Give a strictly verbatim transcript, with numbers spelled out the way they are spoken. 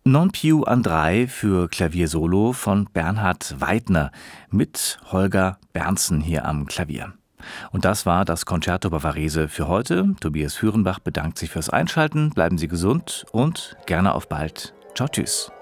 Non più andrai für Klaviersolo von Bernhard Weidner mit Holger Berndsen hier am Klavier. Und das war das Concerto Bavarese für heute. Tobias Führenbach bedankt sich fürs Einschalten. Bleiben Sie gesund und gerne auf bald. Ciao, tschüss.